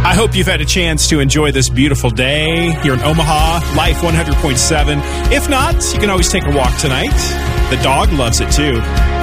I hope you've had a chance to enjoy this beautiful day here in Omaha, Life 100.7. If not, you can always take a walk tonight. The dog loves it too.